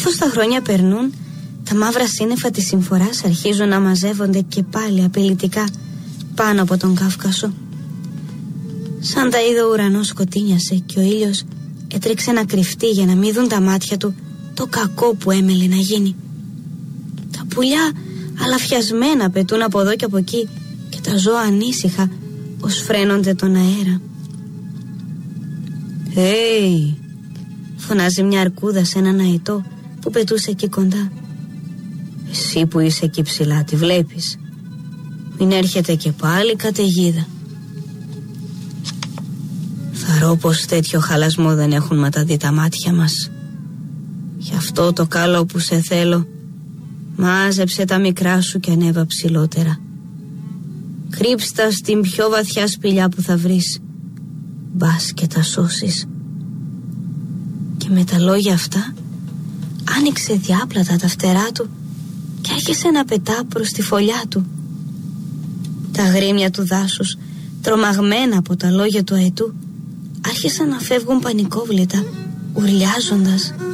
Καθώς τα χρόνια περνούν, τα μαύρα σύννεφα της συμφοράς αρχίζουν να μαζεύονται και πάλι απειλητικά πάνω από τον Κάφκασο. Σαν τα είδε ο ουρανός σκοτίνιασε και ο ήλιος έτρεξε να κρυφτεί για να μην δουν τα μάτια του το κακό που έμελε να γίνει. Τα πουλιά αλαφιασμένα πετούν από εδώ και από εκεί και τα ζώα ανήσυχα ως φρένονται τον αέρα. «Hey!» φωνάζει μια αρκούδα σε έναν αετό που πετούσε εκεί κοντά. «Εσύ που είσαι εκεί ψηλά, τη βλέπεις? Μην έρχεται και πάλι καταιγίδα». Θαρώ πως τέτοιο χαλασμό δεν έχουν ματαδεί τα μάτια μας. Γι' αυτό το καλό που σε θέλω, μάζεψε τα μικρά σου και ανέβα ψηλότερα. Κρύψτα στην πιο βαθιά σπηλιά που θα βρεις, μπας και τα σώσεις. Και με τα λόγια αυτά άνοιξε διάπλατα τα φτερά του και άρχισε να πετά προς τη φωλιά του. Τα γρήμια του δάσους, τρομαγμένα από τα λόγια του αετού, άρχισαν να φεύγουν πανικόβλητα, ουρλιάζοντας.